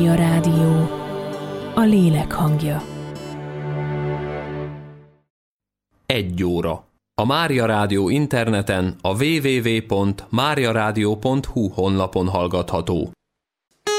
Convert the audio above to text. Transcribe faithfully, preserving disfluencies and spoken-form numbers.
Mária Rádió, a lélek hangja. Egy óra. A Mária Rádió interneten a double-u double-u double-u pont mária rádió pont hu honlapon hallgatható.